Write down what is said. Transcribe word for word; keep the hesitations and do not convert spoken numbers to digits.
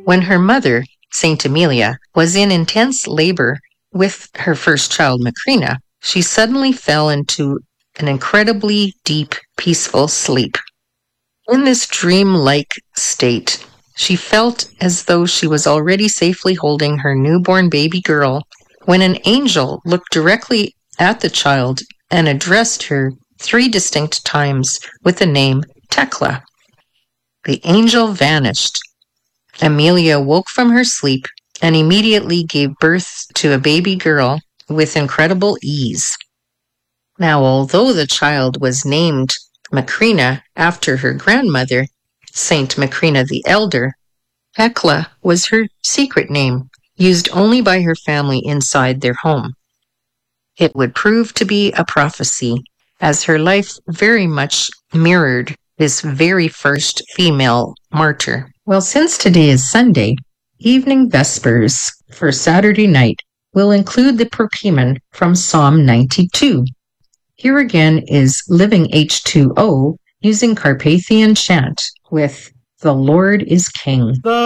When her mother, Saint Amelia, was in intense labor with her first child, Macrina, she suddenly fell into an incredibly deep, peaceful sleep. In this dream-like state, she felt as though she was already safely holding her newborn baby girl when an angel looked directly at the child and addressed her three distinct times with the name Tekla. The angel vanished. Amelia woke from her sleep and immediately gave birth to a baby girl with incredible ease. Now, although the child was named Macrina after her grandmother, Saint Macrina the Elder, Tekla was her secret name, used only by her family inside their home. It would prove to be a prophecy, as her life very much mirrored this very first female martyr. Well, since today is Sunday, evening vespers for Saturday night will include the Prokeimen from Psalm ninety-two. Here again is Living H two O using Carpathian chant with The Lord is King. The